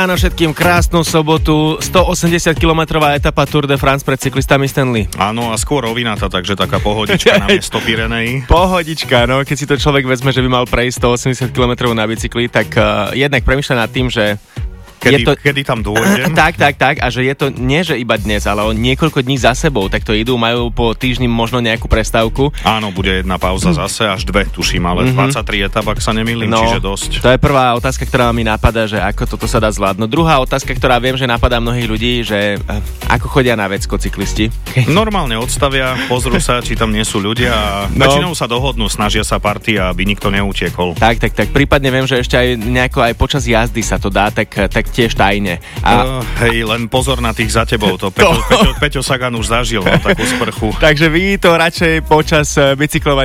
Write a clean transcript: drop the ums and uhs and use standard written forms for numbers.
Áno, všetkým krásnu sobotu, 180-kilometrová etapa Tour de France pred cyklistami Stanley. Áno, a skôr rovinata, takže taká pohodička na miesto Pyrenejí. Pohodička, no, keď si to človek vezme, že by mal prejsť 180 km na bicykli, tak jednak premýšľa nad tým, že Kedy tam dôjdem? Tak. A že je to nie, že iba dnes, ale o niekoľko dní za sebou. Tak to idú, majú po týždni možno nejakú prestávku. Áno, bude jedna pauza zase, až 2, tuším, ale 23 etap, ak sa nemýlim, čiže dosť. To je prvá otázka, ktorá mi napadá, že ako toto sa dá zvládnuť. Druhá otázka, ktorá viem, že napadá mnohých ľudí, že ako chodia na vecko cyklisti. Normálne odstavia, pozrú sa, či tam nie sú ľudia a väčšinou sa dohodnú, snažia sa party, aby nikto neutiekol. Tak. Prípadne viem, že ešte aj nejako aj počas jazdy sa to dá, tak tiež tajne. Hej, len pozor na tých za tebou. Peťo Sagan už zažil takú sprchu. Takže vy to radšej počas bicyklovania